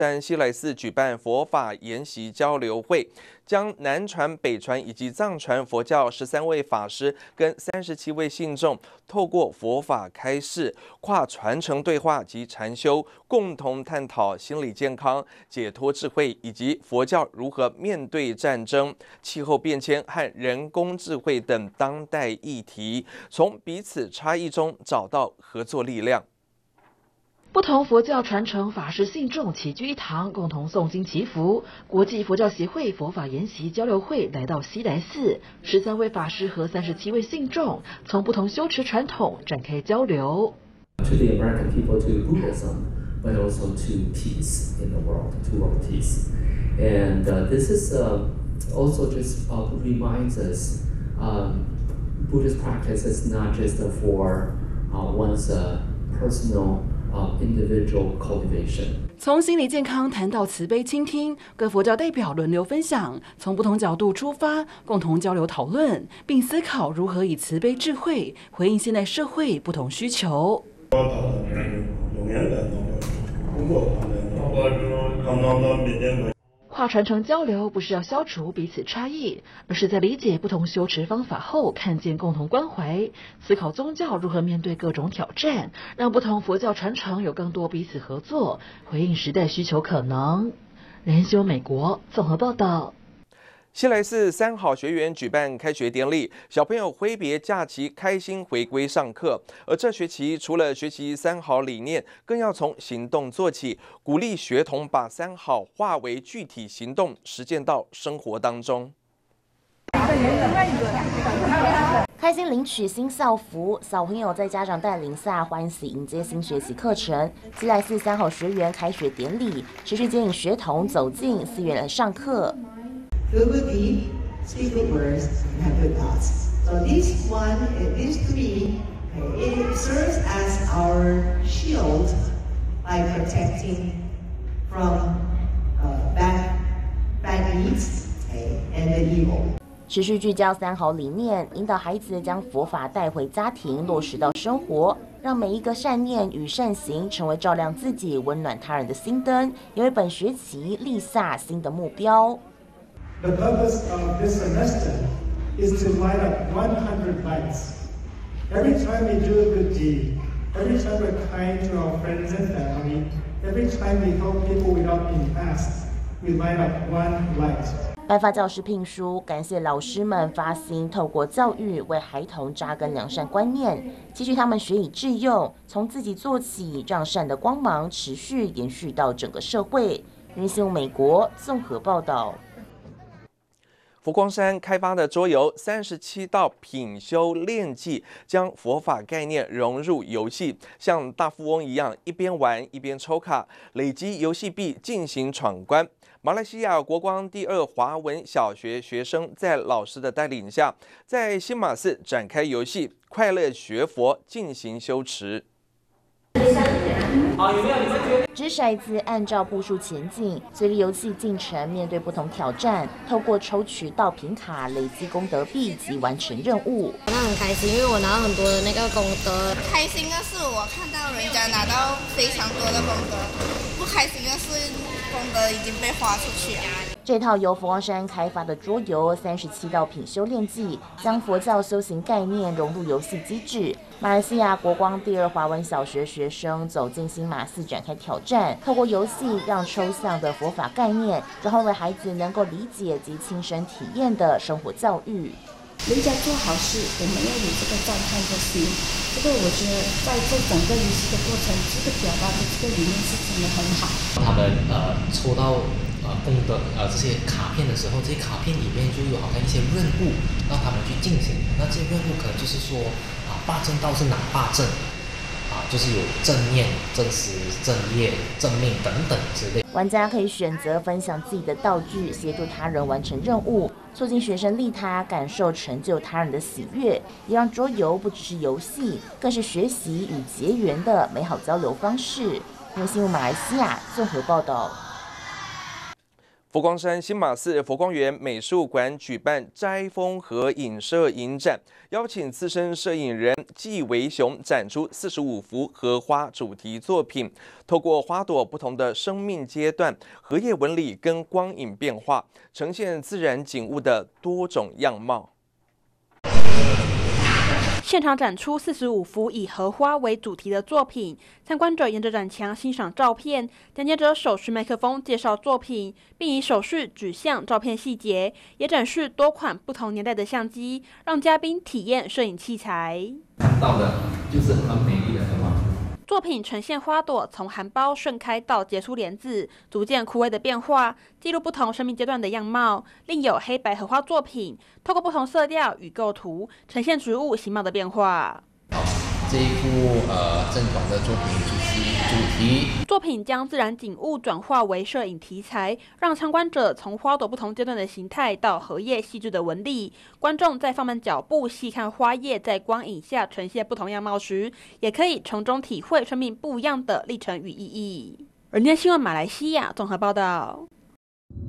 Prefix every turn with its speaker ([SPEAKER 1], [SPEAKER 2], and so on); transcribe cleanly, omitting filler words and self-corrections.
[SPEAKER 1] 山西来寺举办佛法研习交流会，将南传、北传以及藏传佛教13位法师跟37位信众，透过佛法开示、跨传承对话及禅修，共同探讨心理健康、解脱智慧以及佛教如何面对战争、气候变迁和人工智慧等当代议题，从彼此差异中找到合作力量。
[SPEAKER 2] 不同佛教传承法师信众齐聚一堂，共同诵经祈福。国际佛教协会佛法研习交流会来到西来寺，13位法师和37位信众从不同修持传统展开交流。
[SPEAKER 3] To the American people, to Buddhism, but also to peace in the world, to world peace, and this is also just reminds us Buddhist practice is not just for one's personal. Individual cultivation.
[SPEAKER 2] 从心理健康谈到慈悲倾听，各佛教代表轮流分享，从不同角度出发，共同交流讨论，并思考如何以慈悲智慧回应现代社会不同需求。跨传承交流不是要消除彼此差异，而是在理解不同修持方法后，看见共同关怀，思考宗教如何面对各种挑战，让不同佛教传承有更多彼此合作，回应时代需求可能。人修美国综合报道。
[SPEAKER 1] 西来寺3好学园举办开学典礼，小朋友挥别假期，开心回归上课。而这学期除了学习3好理念，更要从行动做起，鼓励学童把3好化为具体行动，实践到生活当中。
[SPEAKER 4] 开心领取新校服，小朋友在家长带领下欢喜迎接新学习课程。西来寺3好学园开学典礼持续接引学童走进寺院来上课。
[SPEAKER 5] Feel good deed, speak good words, and have good thoughts. So these 3, it serves as our shield by protecting from bad deeds and the evil.
[SPEAKER 4] 持续聚焦3好理念，引导孩子将佛法带回家庭，落实到生活，让每一个善念与善行成为照亮自己、温暖他人的心灯，也为本学期立下新的目标。
[SPEAKER 6] The purpose of this semester is to light up 100 lights. Every time we do a good deed, every time we're kind to our friends and family, every time we help people without being asked, we light up 1 light.
[SPEAKER 4] 颁发教师聘书，感谢老师们发心透过教育为孩童扎根良善观念，期许他们学以致用，从自己做起，让善的光芒持续延续到整个社会。人新闻美国综合报道。
[SPEAKER 1] 佛光山开发的桌游37道品修炼技，将佛法概念融入游戏，像大富翁一样，一边玩一边抽卡，累积游戏币进行闯关。马来西亚国光第2华文小学学生在老师的带领下，在新马寺展开游戏，快乐学佛，进行修持。
[SPEAKER 4] 掷骰子按照步数前进，随着游戏进程，面对不同挑战，透过抽取道品卡累积功德币及完成任务。
[SPEAKER 7] 那很开心，因为我拿到很多的那个功德。开心的是我看到人家拿到非常多的功德，不开心的是功德已经被花出去了。
[SPEAKER 4] 这套由佛光山开发的桌游37道品修炼技，将佛教修行概念融入游戏机制。马来西亚国光第2华文小学学生走进新马寺展开挑战，透过游戏让抽象的佛法概念转化为孩子能够理解及亲身体验的生活教育。
[SPEAKER 8] 人家做好事，我们要有这个赞叹的心。这个我觉得在这整个游戏的过程，这个表达的这个理念是真的很好。
[SPEAKER 3] 他们抽到功德这些卡片的时候，这些卡片里面就有好像一些任务让他们去进行。那这些任务可能就是说霸正道是哪霸正就是有正念、正实、正业、正命等等之类。
[SPEAKER 4] 玩家可以选择分享自己的道具，协助他人完成任务，促进学生利他，感受成就他人的喜悦，也让桌游不只是游戏，更是学习与结缘的美好交流方式。新闻马来西亚综合报道。
[SPEAKER 1] 佛光山新马寺佛光园美术馆举办斋风和影摄影展，邀请资深摄影人纪维雄展出45幅荷花主题作品，透过花朵不同的生命阶段、荷叶纹理跟光影变化，呈现自然景物的多种样貌。
[SPEAKER 9] 现场展出45幅以荷花为主题的作品，参观者沿着展墙欣赏照片，讲解者手持麦克风介绍作品，并以手势指向照片细节，也展示多款不同年代的相机，让嘉宾体验摄影器材。
[SPEAKER 10] 看到的就是很美丽的荷花。
[SPEAKER 9] 作品呈现花朵从含苞盛开到结出莲子，逐渐枯萎的变化，记录不同生命阶段的样貌。另有黑白荷花作品，透过不同色调与构图，呈现植物形貌的变化。
[SPEAKER 10] 这一幅正统的作品主题
[SPEAKER 9] 作品将自然景物转化为摄影题材，让参观者从花朵不同阶段的形态到荷叶细致的纹理。观众在放慢脚步细看花叶在光影下呈现不同样貌时，也可以从中体会生命不一样的历程与意义。人间新闻马来西亚综合报道。